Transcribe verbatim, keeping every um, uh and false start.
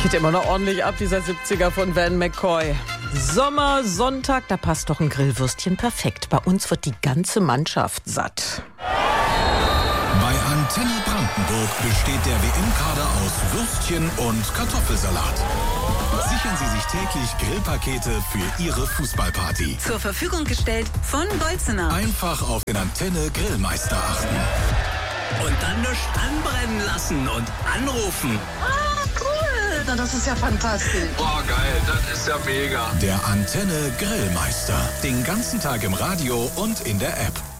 Geht immer noch ordentlich ab, dieser siebziger von Van McCoy. Sommer, Sonntag, da passt doch ein Grillwürstchen perfekt. Bei uns wird die ganze Mannschaft satt. Bei Antenne Brandenburg besteht der W M-Kader aus Würstchen und Kartoffelsalat. Sichern Sie sich täglich Grillpakete für Ihre Fußballparty. Zur Verfügung gestellt von Bolzener. Einfach auf den Antenne Grillmeister achten. Und dann nichts anbrennen lassen und anrufen. Ah, cool. Na, das ist ja fantastisch. Boah, geil, das ist ja mega. Der Antenne Grillmeister. Den ganzen Tag im Radio und in der App.